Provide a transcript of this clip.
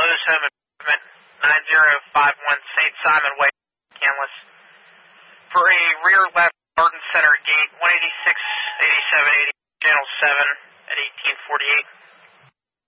Lowe's Home Improvement, 9051 St. Simon Way, Canlis. For a rear left garden center gate, 186-8780, channel 7 at 1848.